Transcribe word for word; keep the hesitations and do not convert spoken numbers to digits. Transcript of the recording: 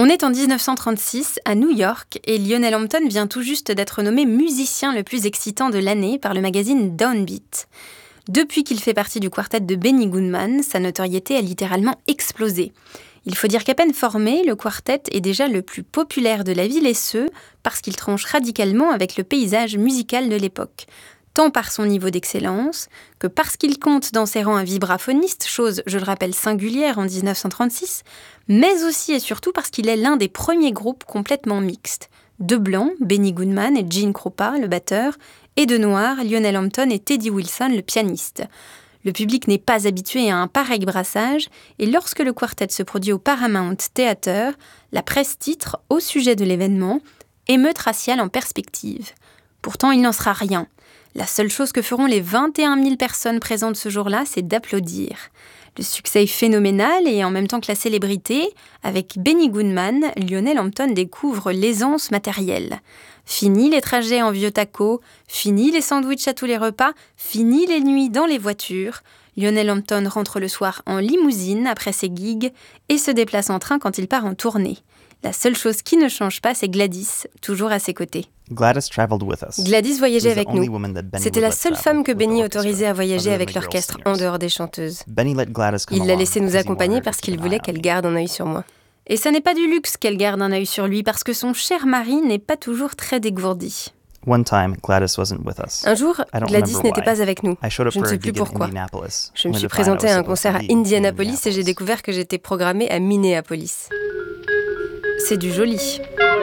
On est en dix-neuf cent trente-six à New York et Lionel Hampton vient tout juste d'être nommé musicien le plus excitant de l'année par le magazine Downbeat. Depuis qu'il fait partie du quartet de Benny Goodman, sa notoriété a littéralement explosé. Il faut dire qu'à peine formé, le quartet est déjà le plus populaire de la ville et ce, parce qu'il tranche radicalement avec le paysage musical de l'époque. Tant par son niveau d'excellence, que parce qu'il compte dans ses rangs un vibraphoniste, chose, je le rappelle, singulière en dix-neuf cent trente-six, mais aussi et surtout parce qu'il est l'un des premiers groupes complètement mixtes. De blancs, Benny Goodman et Gene Krupa, le batteur, et de noirs, Lionel Hampton et Teddy Wilson, le pianiste. Le public n'est pas habitué à un pareil brassage, et lorsque le quartet se produit au Paramount Theater, la presse titre, au sujet de l'événement, « Émeute raciale en perspective ». Pourtant, il n'en sera rien. La seule chose que feront les vingt et un mille personnes présentes ce jour-là, c'est d'applaudir. Le succès est phénoménal et en même temps que la célébrité, avec Benny Goodman, Lionel Hampton découvre l'aisance matérielle. Fini les trajets en vieux taco, fini les sandwichs à tous les repas, fini les nuits dans les voitures. Lionel Hampton rentre le soir en limousine après ses gigs et se déplace en train quand il part en tournée. La seule chose qui ne change pas, c'est Gladys, toujours à ses côtés. Gladys traveled with us. Gladys voyageait avec nous. C'était la seule femme que Benny autorisait à voyager avec l'orchestre en dehors des chanteuses. Il l'a laissée nous accompagner parce qu'il voulait qu'elle garde un œil sur moi. Et ça n'est pas du luxe qu'elle garde un œil sur lui parce que son cher mari n'est pas toujours très dégourdi. One time, Gladys wasn't with us. Un jour, Gladys n'était pas avec nous. Je ne sais plus pourquoi. Je me suis présentée à un concert à Indianapolis et j'ai découvert que j'étais programmée à Minneapolis. C'est du joli.